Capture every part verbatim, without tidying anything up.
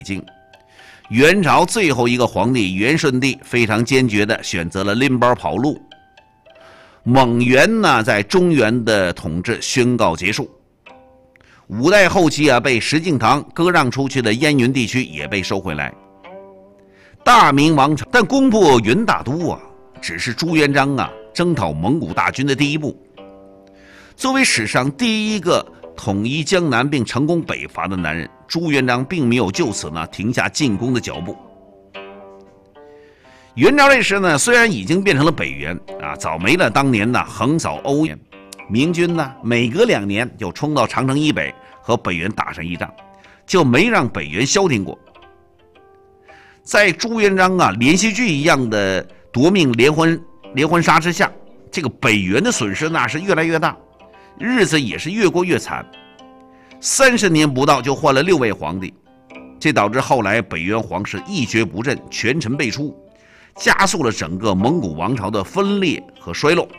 京。元朝最后一个皇帝元顺帝非常坚决地选择了拎包跑路。蒙元呢，在中原的统治宣告结束。五代后期啊，被石敬瑭割让出去的燕云地区也被收回来。大明王朝，但攻破元大都啊，只是朱元璋啊征讨蒙古大军的第一步。作为史上第一个统一江南并成功北伐的男人，朱元璋并没有就此呢停下进攻的脚步。元朝这时呢，虽然已经变成了北元啊，早没了当年呢横扫欧元，明军呢每隔两年就冲到长城以北和北元打上一仗，就没让北元消停过。在朱元璋啊连续剧一样的夺命连环连环杀之下，这个北元的损失那是越来越大，日子也是越过越惨。三十年不到就换了六位皇帝，这导致后来北元皇室一蹶不振，权臣辈出，加速了整个蒙古王朝的分裂和衰落。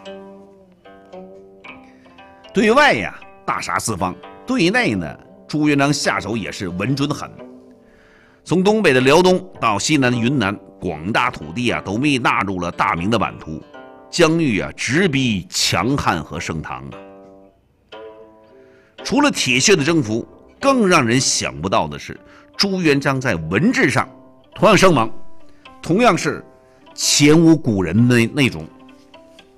对外呀大杀四方，对内呢朱元璋下手也是稳准狠。从东北的辽东到西南的云南，广大土地啊都被纳入了大明的版图，疆域啊直逼强汉和盛唐啊。除了铁血的征服，更让人想不到的是，朱元璋在文治上同样生猛，同样是前无古人的那种